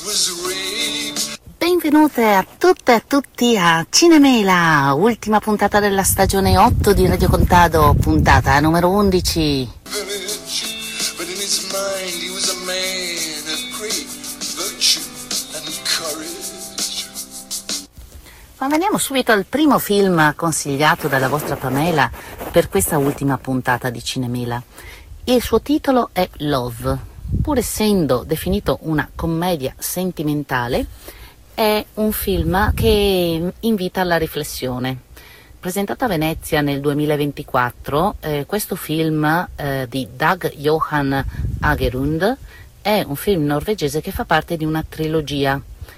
Benvenute a tutte e a tutti a Cinemela, ultima puntata della stagione 8 di Radio Contado, puntata numero 11. Ma veniamo subito al primo film consigliato dalla vostra Pamela per questa ultima puntata di Cinemela. Il suo titolo è Love. Pur essendo definito una commedia sentimentale, è un film che invita alla riflessione. Presentato a Venezia nel 2024, questo film di Dag Johan Agerund è un film norvegese che fa parte di una trilogia.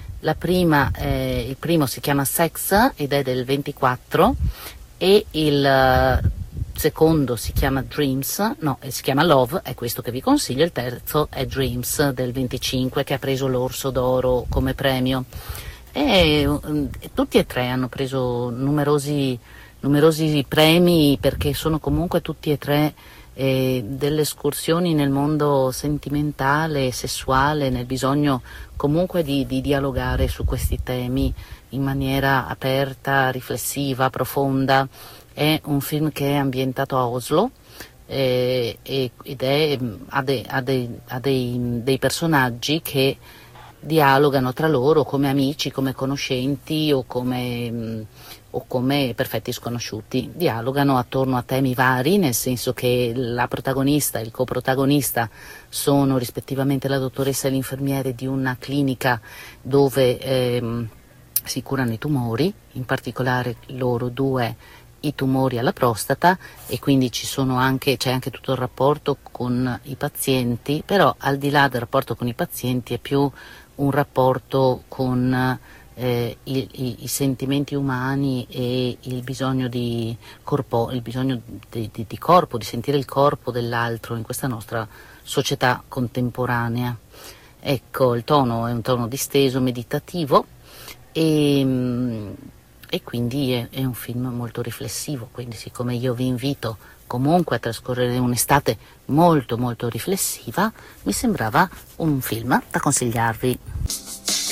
Il primo si chiama Sex ed è del 24 e il secondo si chiama si chiama Love, è questo che vi consiglio, il terzo è Dreams del 25 che ha preso l'Orso d'Oro come premio e tutti e tre hanno preso numerosi premi perché sono comunque tutti e tre delle escursioni nel mondo sentimentale, sessuale, nel bisogno comunque di dialogare su questi temi in maniera aperta, riflessiva, profonda. È un film che è ambientato a Oslo ed ha dei personaggi che dialogano tra loro come amici, come conoscenti o come perfetti sconosciuti. Dialogano attorno a temi vari, nel senso che la protagonista e il coprotagonista sono rispettivamente la dottoressa e l'infermiere di una clinica dove si curano i tumori, in particolare loro due i tumori alla prostata, e quindi c'è anche tutto il rapporto con i pazienti, però al di là del rapporto con i pazienti è più un rapporto con i sentimenti umani e il bisogno di corpo, di sentire il corpo dell'altro in questa nostra società contemporanea. Ecco, il tono è un tono disteso, meditativo e quindi è un film molto riflessivo, quindi siccome io vi invito comunque a trascorrere un'estate molto molto riflessiva, mi sembrava un film da consigliarvi.